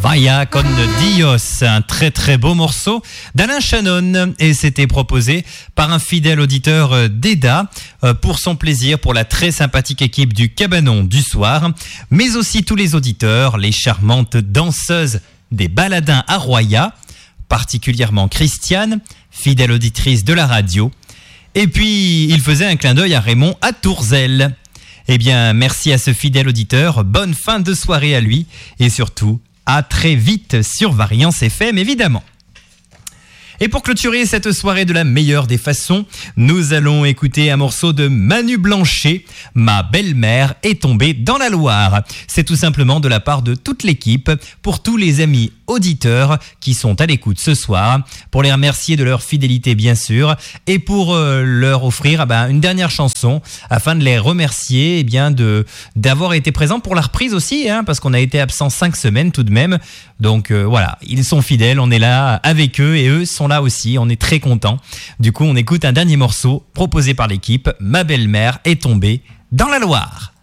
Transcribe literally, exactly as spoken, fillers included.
Vaya con Dios, un très très beau morceau d'Alain Chanon, et c'était proposé par un fidèle auditeur d'Eda pour son plaisir, pour la très sympathique équipe du Cabanon du soir, mais aussi tous les auditeurs, les charmantes danseuses des Baladins à Roya, particulièrement Christiane, fidèle auditrice de la radio, et puis il faisait un clin d'œil à Raymond à Tourzel. Eh bien, merci à ce fidèle auditeur, bonne fin de soirée à lui, et surtout, à très vite sur Variance F M, évidemment. Et pour clôturer cette soirée de la meilleure des façons, nous allons écouter un morceau de Manu Blanchet, Ma belle-mère est tombée dans la Loire. C'est tout simplement de la part de toute l'équipe, pour tous les amis auditeurs qui sont à l'écoute ce soir, pour les remercier de leur fidélité bien sûr, et pour euh, leur offrir eh ben, une dernière chanson, afin de les remercier eh bien, de, d'avoir été présents pour la reprise aussi, hein, parce qu'on a été absent cinq semaines tout de même. Donc euh, voilà, ils sont fidèles, on est là avec eux et eux sont là aussi, on est très contents. Du coup, on écoute un dernier morceau proposé par l'équipe, Ma belle-mère est tombée dans la Loire.